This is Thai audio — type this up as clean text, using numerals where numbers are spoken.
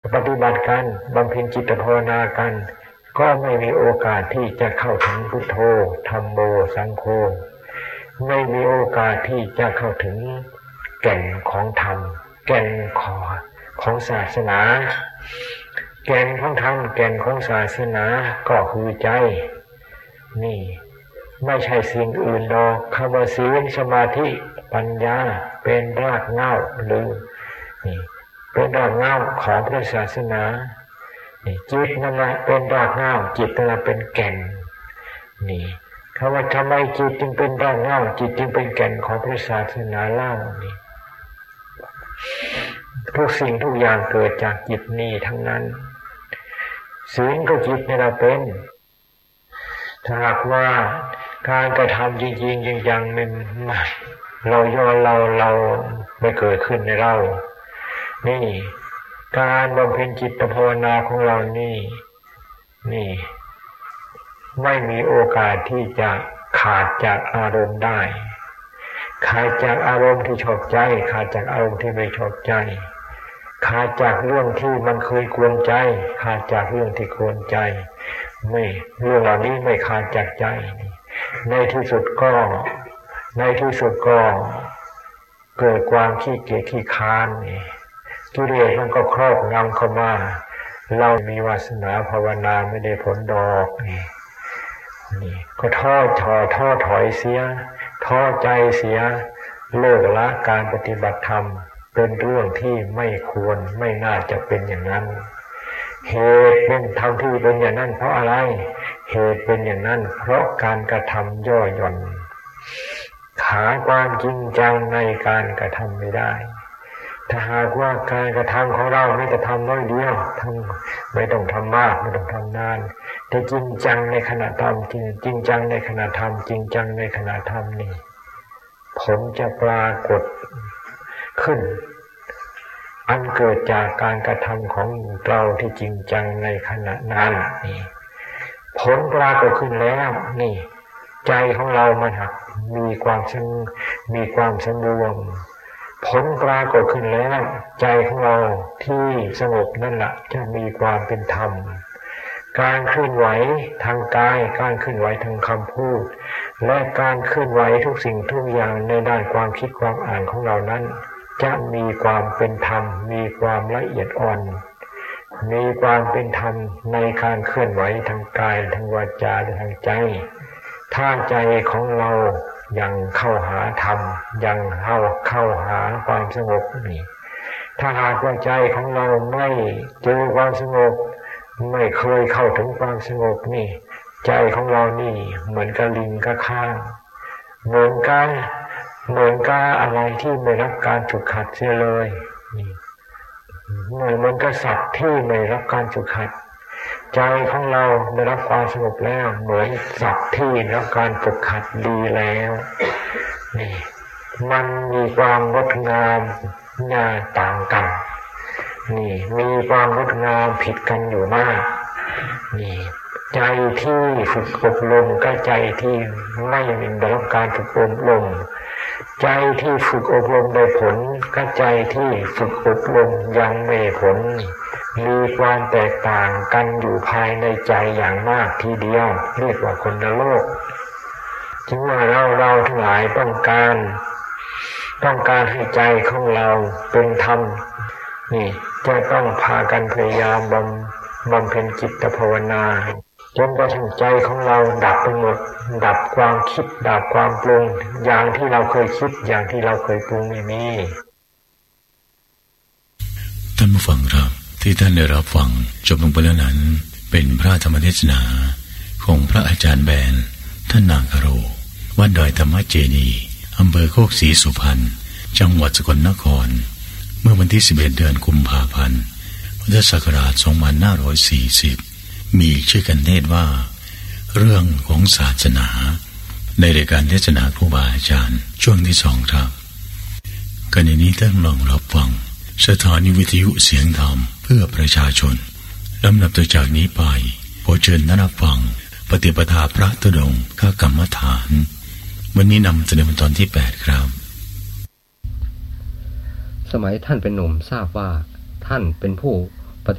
ปฏิบัติกันบำเพ็ญจิตภาวนากันก็ไม่มีโอกาสที่จะเข้าถึงพุทโธธัมโมสังโฆไม่มีโอกาสที่จะเข้าถึงแก่นของธรรมแก่นของศาสนาแก่นของธรรมแก่นของศาสนาก็คือใจนี่ไม่ใช่สิ่งอื่นหรอกคำว่าศีลสมาธิปัญญาเป็นรากเหง้าหรือนี่เป็นรากเหง้าของพระศาสนาจิตนั่นแหละเป็นรากเหง้าจิตนั่นแหละเป็นแก่นนี่คำว่าทำไมจิตจึงเป็นรากเหง้าจิตจึงเป็นแก่นของพระศาสนาเล่านี่ทุกสิ่งทุกอย่างเกิดจากจิตนี้ทั้งนั้นศีลก็จิตนี่เราเป็นถ้าหากว่าการกระทำจริงๆยังไม่เราไม่เกิดขึ้นในเรานี่การบำเพ็ญจิตภาวนาของเรานี่ไม่มีโอกาสที่จะขาดจากอารมณ์ได้ขาดจากอารมณ์ที่ชอบใจขาดจากอารมณ์ที่ไม่ชอบใจขาดจากเรื่องที่มันเคยกวนใจขาดจากเรื่องที่กวนใจไม่เรื่องเหล่านี้ไม่ขาดจากใจในที่สุดก็เกิดความขี้เกียจขี้ค้านกิเลสมันก็ครอบงำเข้ามาเรามีวาสนาภาวนาไม่ได้ผลดอกนี่ก็ท้อถอยเสียท้อใจเสียเลิกละการปฏิบัติธรรมเป็นเรื่องที่ไม่ควรไม่น่าจะเป็นอย่างนั้นเหตุเป็นธรรมที่เป็นอย่างนั้นเพราะอะไรเหตุเป็นอย่างนั้นเพราะการกระทำย่อหย่อนหาความจริงจังในการกระทำไม่ได้ถ้าหากว่าการกระทำของเราไม่จะทำน้อยเดียวไม่ต้องทำมากไม่ต้องทำนานแต่จริงจังในขณะทำจริงจังในขณะทำจริงจังในขณะทำนี่ผลจะปรากฏขึ้นอันเกิดจากการกระทำของเราที่จริงจังในขณะนั้นนี่ผลปรากฏขึ้นแล้วนี่ใจของเรามันหักมีความสำรวมผลปรากฏขึ้นแล้วใจของเราที่สงบนั่นแหละจะมีความเป็นธรรมการเคลื่อนไหวทางกายการเคลื่อนไหวทางคำพูดและการเคลื่อนไหวทุกสิ่งทุกอย่างในด้านความคิดความอ่านของเรานั้นจะมีความเป็นธรรมมีความละเอียดอ่อนมีความเป็นธรรมในการเคลื่อนไหวทางกายทางวาจาและทางใจถ้าใจของเรายังเข้าหาธรรมยังเข้าหาความสงบนี่ถ้าหากว่าใจของเราไม่เจอความสงบไม่เคยเข้าถึงความสงบนี่ใจของเรานี่เหมือนกับลิงกับข้างเหมือนกับอะไรที่ไม่รับการฝึกหัดเสียเลยนี่เหมือนกับสัตว์ที่ไม่รับการฝึกหัดใจของเราได้รับความสงบแล้วเหมือนสัตว์ที่ได้รับการฝึกหัดดีแล้วนี่มันมีความงดงามน่าต่างกันนี่มีความงดงามผิดกันอยู่มากนี่ใจที่ฝึกอบรมกับใจที่ไม่ได้รับการฝึกอบรมใจที่ฝึกอบรมได้ผลกับใจที่ฝึกอบรมยังไม่ได้ผลมีความแตกต่างกันอยู่ภายในใจอย่างมากทีเดียวเรียกว่าคนละโลกจึงว่าเราทั้งหลายต้องการให้ใจของเราเป็นธรรมนี่จะต้องพากันพยายามบำเพ็ญจิตภาวนาจนกระทั่งใจของเราดับไปหมดดับความคิดดับความปรุงอย่างที่เราเคยคิดอย่างที่เราเคยปรุงไม่มีท่านผู้ฟังครับที่ท่านได้รับฟังจบลงไปแล้วนั้นเป็นพระธรรมเทศนาของพระอาจารย์แบนท่านนางคโรวัดดอยธรรมเจดีย์อำเภอโคกศรีสุพรรณจังหวัดสกลนครเมื่อวันที่11เดือนกุมภาพันธ์พุทธศักราช2540มีชื่อกันเทศว่าเรื่องของศาสนาในรายการเทศนาครูบาอาจารย์ช่วงที่2ครับกันนี้ท่านลองรับฟังสถานีวิทยุเสียงธรรมเพื่อประชาชนลำดับต่อจากนี้ไปขอเชิญท่านรับฟังปฏิปทาพระธุดงค์กรรมฐานวันนี้นำเสนอเป็นตอนที่8ครับสมัยท่านเป็นหนุ่มทราบว่าท่านเป็นผู้